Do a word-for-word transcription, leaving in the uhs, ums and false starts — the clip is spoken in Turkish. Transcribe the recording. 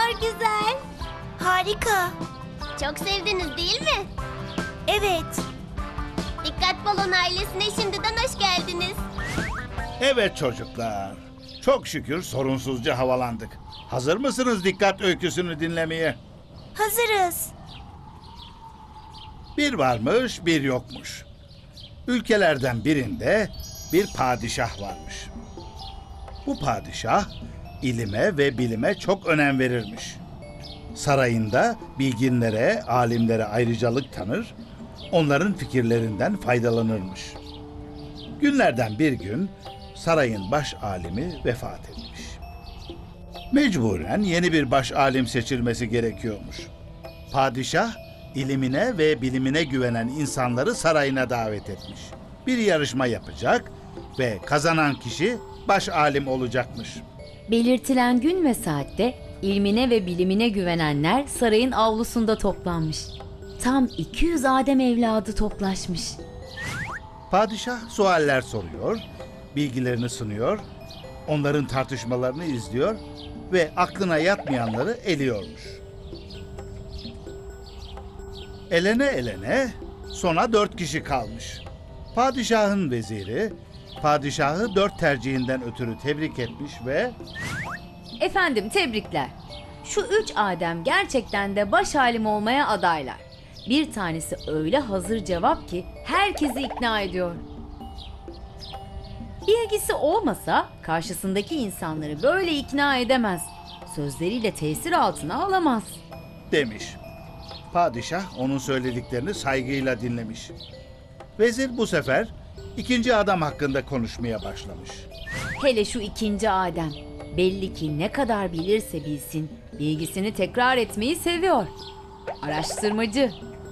kadar güzel. Harika. Çok sevdiniz değil mi? Evet. Dikkat Balon ailesine şimdiden hoş geldiniz. Evet çocuklar. Çok şükür sorunsuzca havalandık. Hazır mısınız dikkat öyküsünü dinlemeye? Hazırız. Bir varmış, bir yokmuş. Ülkelerden birinde bir padişah varmış. Bu padişah ilime ve bilime çok önem verirmiş. Sarayında bilginlere, alimlere ayrıcalık tanır, onların fikirlerinden faydalanırmış. Günlerden bir gün sarayın baş alimi vefat etmiş. Mecburen yeni bir baş alim seçilmesi gerekiyormuş. Padişah ilimine ve bilimine güvenen insanları sarayına davet etmiş. Bir yarışma yapacak ve kazanan kişi baş alim olacakmış. Belirtilen gün ve saatte ilmine ve bilimine güvenenler sarayın avlusunda toplanmış. Tam iki yüz Adem evladı toplaşmış. Padişah sualler soruyor, bilgilerini sunuyor, onların tartışmalarını izliyor ve aklına yatmayanları eliyormuş. Elene elene sona dört kişi kalmış. Padişahın veziri, padişahı dört tercihinden ötürü tebrik etmiş ve Efendim tebrikler. Şu üç Adem gerçekten de baş alim olmaya adaylar. Bir tanesi öyle hazır cevap ki herkesi ikna ediyor. Bilgisi olmasa karşısındaki insanları böyle ikna edemez. Sözleriyle tesir altına alamaz. demiş. Padişah onun söylediklerini saygıyla dinlemiş. Vezir bu sefer ikinci adam hakkında konuşmaya başlamış. Hele şu ikinci Adem. Belli ki ne kadar bilirse bilsin, bilgisini tekrar etmeyi seviyor. Araştırmacı,